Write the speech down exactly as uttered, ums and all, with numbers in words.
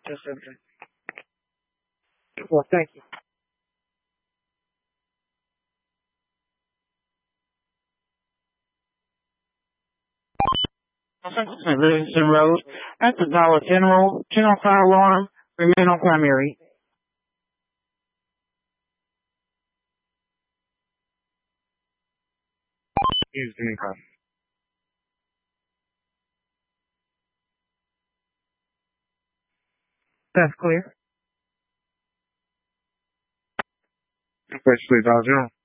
Yes, sir. Well, thank you. Saint Livingston Road at the Dollar General. Channel fire alarm. Remain on primary. Use the car. That's clear. Especially Dollar General.